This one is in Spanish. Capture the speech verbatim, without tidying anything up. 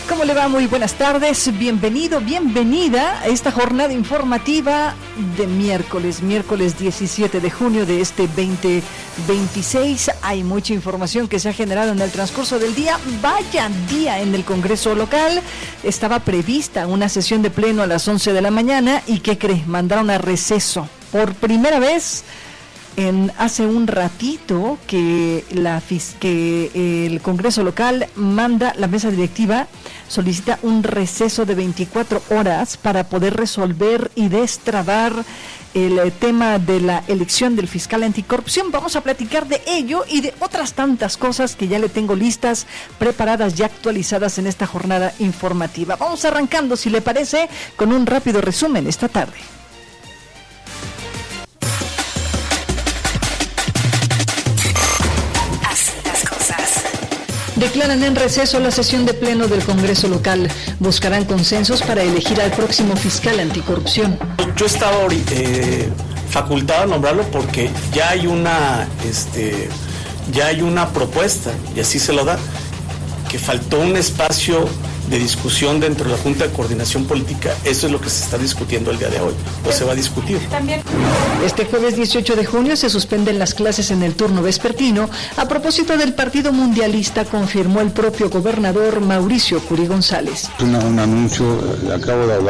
¿Cómo le va? Muy buenas tardes, bienvenido, bienvenida a esta jornada informativa de miércoles, miércoles diecisiete de junio de este veinte veintiséis. Hay mucha información que se ha generado en el transcurso del día. Vaya día en el Congreso local. Estaba prevista una sesión de pleno a las once de la mañana y ¿qué cree? Mandaron a receso. Por primera vez En, hace un ratito que, la, que el Congreso local manda, la mesa directiva solicita un receso de veinticuatro horas para poder resolver y destrabar el tema de la elección del fiscal anticorrupción. Vamos a platicar de ello y de otras tantas cosas que ya le tengo listas, preparadas y actualizadas en esta jornada informativa. Vamos arrancando, si le parece, con un rápido resumen esta tarde. Declaran en receso la sesión de pleno del Congreso local. Buscarán consensos para elegir al próximo fiscal anticorrupción. Yo estaba eh, facultado a nombrarlo porque ya hay una, este, ya hay una propuesta y así se lo da, que faltó un espacio de discusión dentro de la Junta de Coordinación Política. Eso es lo que se está discutiendo el día de hoy, o se va a discutir. También. Este jueves dieciocho de junio se suspenden las clases en el turno vespertino. A propósito del Partido Mundialista, confirmó el propio gobernador Mauricio Curi González. Una, un anuncio, acabo de hablar